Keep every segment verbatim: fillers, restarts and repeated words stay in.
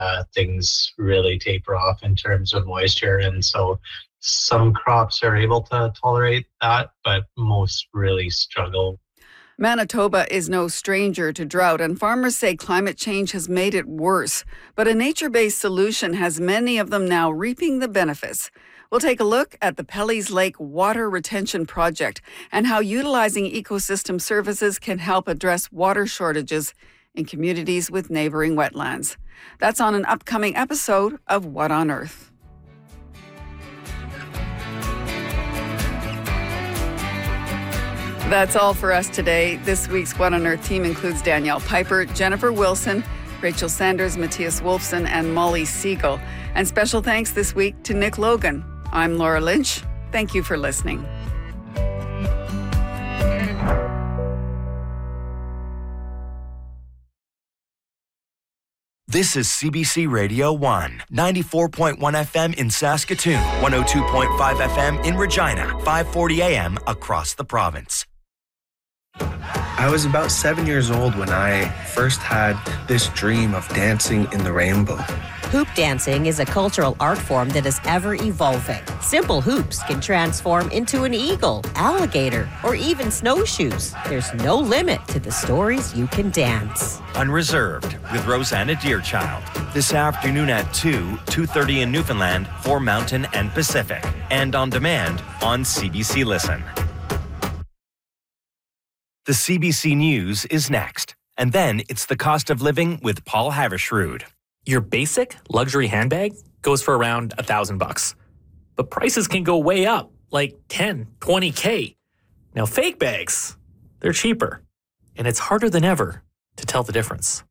uh, things really taper off in terms of moisture. And so some crops are able to tolerate that, but most really struggle. Manitoba is no stranger to drought, and farmers say climate change has made it worse. But a nature-based solution has many of them now reaping the benefits. We'll take a look at the Pelly's Lake Water Retention Project and how utilizing ecosystem services can help address water shortages in communities with neighboring wetlands. That's on an upcoming episode of What on Earth? That's all for us today. This week's What on Earth team includes Danielle Piper, Jennifer Wilson, Rachel Sanders, Matthias Wolfson, and Molly Siegel. And special thanks this week to Nick Logan. I'm Laura Lynch. Thank you for listening. This is C B C Radio one, ninety-four point one F M in Saskatoon, one oh two point five F M in Regina, five forty A M across the province. I was about seven years old when I first had this dream of dancing in the rainbow. Hoop dancing is a cultural art form that is ever evolving. Simple hoops can transform into an eagle, alligator, or even snowshoes. There's no limit to the stories you can dance. Unreserved with Rosanna Deerchild. This afternoon at two, two thirty in Newfoundland for Mountain and Pacific. And on demand on C B C Listen. The C B C News is next. And then it's the cost of living with Paul Havershrud. Your basic luxury handbag goes for around a thousand bucks. But prices can go way up, like ten, twenty K. Now fake bags, they're cheaper. And it's harder than ever to tell the difference.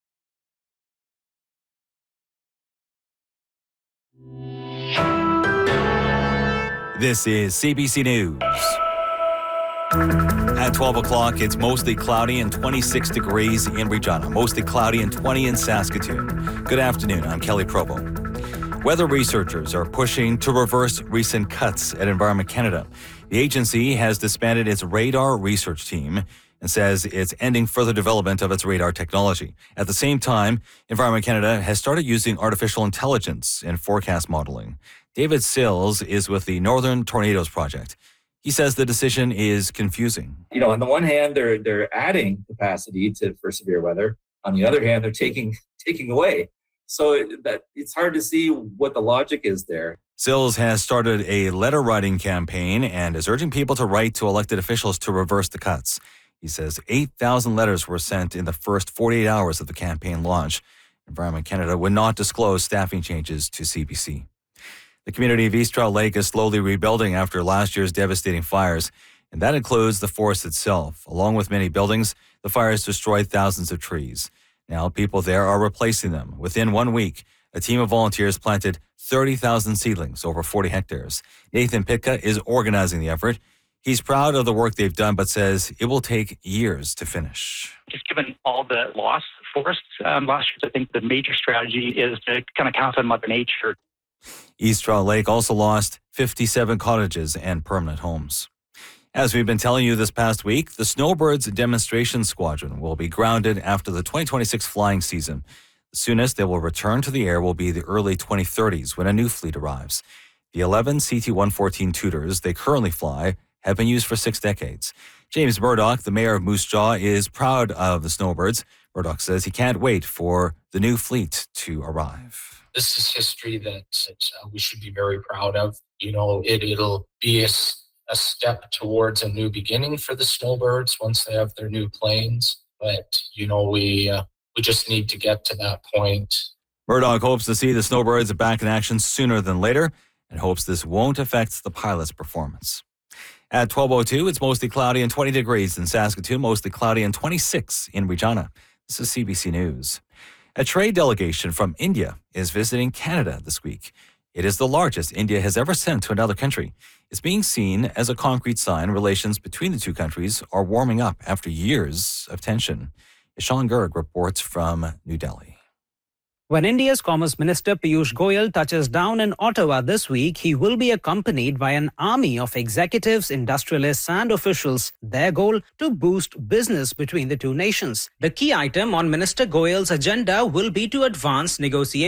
This is C B C News. At twelve o'clock, it's mostly cloudy and twenty-six degrees in Regina. Mostly cloudy and twenty in Saskatoon. Good afternoon, I'm Kelly Provo. Weather researchers are pushing to reverse recent cuts at Environment Canada. The agency has disbanded its radar research team and says it's ending further development of its radar technology. At the same time, Environment Canada has started using artificial intelligence in forecast modeling. David Sills is with the Northern Tornadoes Project. He says the decision is confusing. You know, on the one hand, they're they're adding capacity to for severe weather. On the other hand, they're taking taking away. So that it's hard to see what the logic is there. Sills has started a letter writing campaign and is urging people to write to elected officials to reverse the cuts. He says eight thousand letters were sent in the first forty-eight hours of the campaign launch. Environment Canada would not disclose staffing changes to C B C. The community of East Trout Lake is slowly rebuilding after last year's devastating fires, and that includes the forest itself. Along with many buildings, the fires destroyed thousands of trees. Now people there are replacing them. Within one week, a team of volunteers planted thirty thousand seedlings over forty hectares. Nathan Pitka is organizing the effort. He's proud of the work they've done, but says it will take years to finish. Just given all the loss of forests um, last year, I think the major strategy is to kind of count on Mother Nature. East Trout Lake also lost fifty-seven cottages and permanent homes. As we've been telling you this past week, the Snowbirds Demonstration Squadron will be grounded after the twenty twenty-six flying season. The soonest they will return to the air will be the early twenty thirties when a new fleet arrives. The eleven C T one fourteen Tudors they currently fly have been used for six decades. James Murdoch, the mayor of Moose Jaw, is proud of the Snowbirds. Murdoch says he can't wait for the new fleet to arrive. This is history that, that uh, we should be very proud of. You know, it, it'll be a, a step towards a new beginning for the Snowbirds once they have their new planes. But, you know, we uh, we just need to get to that point. Murdoch hopes to see the Snowbirds back in action sooner than later and hopes this won't affect the pilot's performance. At twelve oh two, it's mostly cloudy and twenty degrees in Saskatoon, mostly cloudy and twenty-six in Regina. This is C B C News. A trade delegation from India is visiting Canada this week. It is the largest India has ever sent to another country. It's being seen as a concrete sign relations between the two countries are warming up after years of tension. Ishan Garg reports from New Delhi. When India's Commerce Minister Piyush Goyal touches down in Ottawa this week, he will be accompanied by an army of executives, industrialists and officials, their goal to boost business between the two nations. The key item on Minister Goyal's agenda will be to advance negotiations